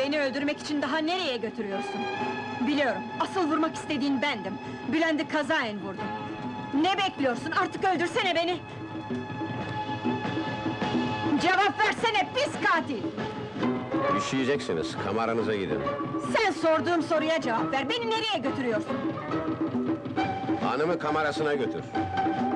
Beni öldürmek için daha nereye götürüyorsun? Biliyorum, asıl vurmak istediğin bendim. Bülent'i kazaen vurdum. Ne bekliyorsun? Artık öldürsene beni! Cevap versene, pis katil! Üşüyeceksiniz, kameranıza gidin. Sen sorduğum soruya cevap ver, beni nereye götürüyorsun? Hanımı kamerasına götür.